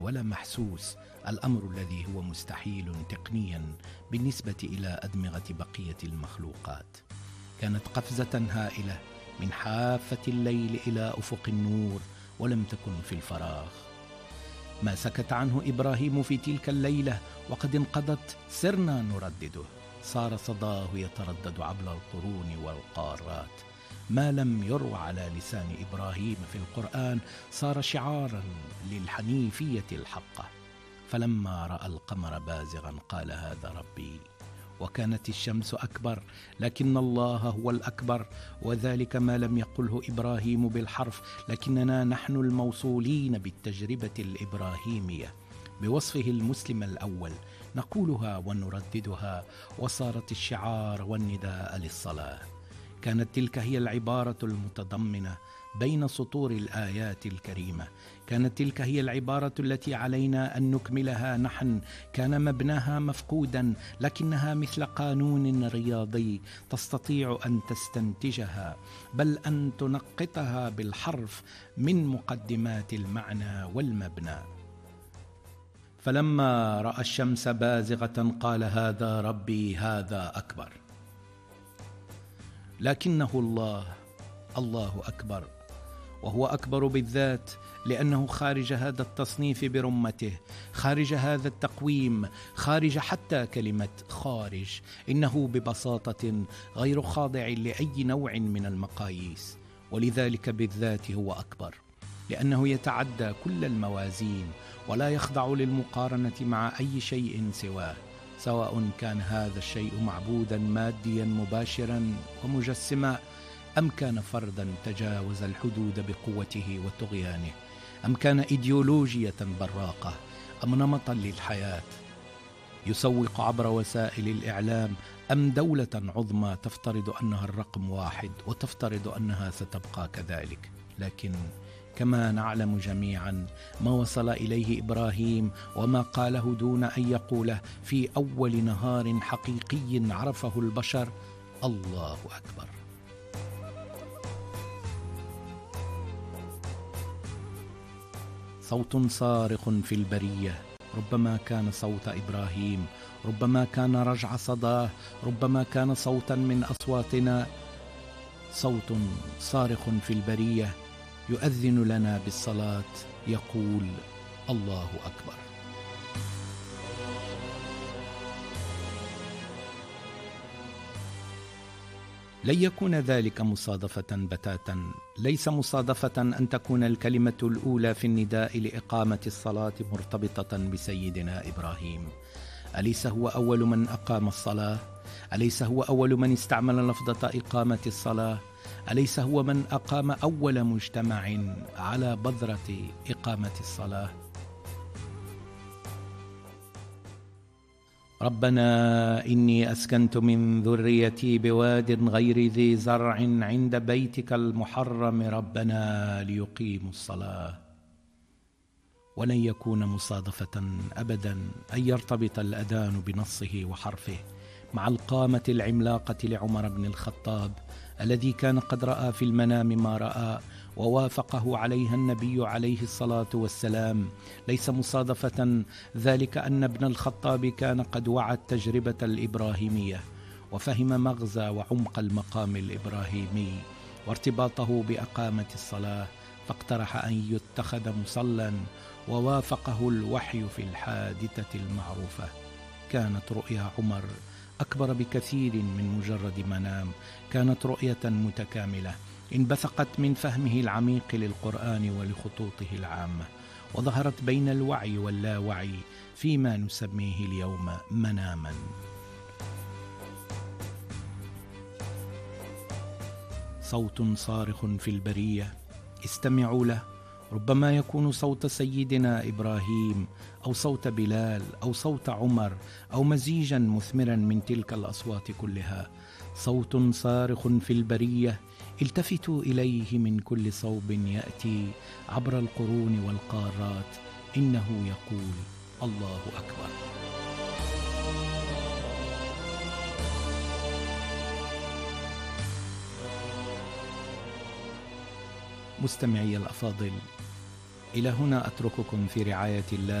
ولا محسوس، الأمر الذي هو مستحيل تقنيا بالنسبة إلى أدمغة بقية المخلوقات. كانت قفزة هائلة من حافة الليل إلى أفق النور، ولم تكن في الفراغ. ما سكت عنه إبراهيم في تلك الليلة وقد انقضت سرنا نردده، صار صداه يتردد عبر القرون والقارات. ما لم يروى على لسان إبراهيم في القرآن صار شعارا للحنيفية الحقة. فلما رأى القمر بازغا قال هذا ربي. وكانت الشمس أكبر، لكن الله هو الأكبر، وذلك ما لم يقله إبراهيم بالحرف، لكننا نحن الموصولين بالتجربة الإبراهيمية بوصفه المسلم الأول نقولها ونرددها، وصارت الشعار والنداء للصلاة. كانت تلك هي العبارة المتضمنة بين سطور الآيات الكريمة، كانت تلك هي العبارة التي علينا أن نكملها نحن. كان مبناها مفقودا، لكنها مثل قانون رياضي تستطيع أن تستنتجها، بل أن تنقطها بالحرف من مقدمات المعنى والمبنى. فلما رأى الشمس بازغة قال هذا ربي هذا أكبر. لكنه الله أكبر، وهو أكبر بالذات لأنه خارج هذا التصنيف برمته، خارج هذا التقويم، خارج حتى كلمة خارج. إنه ببساطة غير خاضع لأي نوع من المقاييس، ولذلك بالذات هو أكبر، لأنه يتعدى كل الموازين ولا يخضع للمقارنة مع أي شيء سواه، سواء كان هذا الشيء معبودا ماديا مباشرا ومجسما، أم كان فردا تجاوز الحدود بقوته وطغيانه، أم كان إيديولوجية براقة، أم نمطا للحياة يسوق عبر وسائل الإعلام، أم دولة عظمى تفترض أنها الرقم واحد وتفترض أنها ستبقى كذلك. لكن كما نعلم جميعا ما وصل إليه إبراهيم وما قاله دون أن يقوله في أول نهار حقيقي عرفه البشر: الله أكبر. صوت صارخ في البرية، ربما كان صوت إبراهيم، ربما كان رجع صداه، ربما كان صوتا من أصواتنا. صوت صارخ في البرية يؤذن لنا بالصلاة، يقول: الله أكبر. لن يكون ذلك مصادفة بتاتا، ليس مصادفة أن تكون الكلمة الأولى في النداء لإقامة الصلاة مرتبطة بسيدنا إبراهيم. أليس هو أول من أقام الصلاة؟ أليس هو أول من استعمل لفظة إقامة الصلاة؟ أليس هو من أقام أول مجتمع على بذرة إقامة الصلاة؟ ربنا إني أسكنت من ذريتي بواد غير ذي زرع عند بيتك المحرم ربنا ليقيموا الصلاة. ولن يكون مصادفة أبدا أن يرتبط الأذان بنصه وحرفه مع القامة العملاقة لعمر بن الخطاب الذي كان قد رأى في المنام ما رأى ووافقه عليها النبي عليه الصلاة والسلام. ليس مصادفة ذلك أن ابن الخطاب كان قد وعى التجربة الإبراهيمية وفهم مغزى وعمق المقام الإبراهيمي وارتباطه بأقامة الصلاة، فاقترح أن يتخذ مصلى، ووافقه الوحي في الحادثة المعروفة. كانت رؤيا عمر أكبر بكثير من مجرد منام، كانت رؤية متكاملة انبثقت من فهمه العميق للقرآن ولخطوطه العامة، وظهرت بين الوعي واللاوعي فيما نسميه اليوم مناما. صوت صارخ في البرية، استمعوا له، ربما يكون صوت سيدنا إبراهيم أو صوت بلال أو صوت عمر أو مزيجا مثمرا من تلك الأصوات كلها. صوت صارخ في البرية، التفتوا إليه من كل صوب يأتي عبر القرون والقارات، إنه يقول: الله أكبر. مستمعي الأفاضل، إلى هنا أترككم في رعاية الله